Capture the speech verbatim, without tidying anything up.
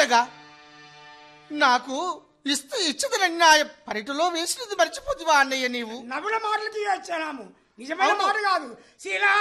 అనగా నాకు ఇస్తూ ఇచ్చదనని నా పరిటిలో వేసినది మర్చిపోతువా అన్నయ్య నీవు? నవ్వుల మాటలకి వచ్చాము, నిజమైన మాట కాదు. శీలా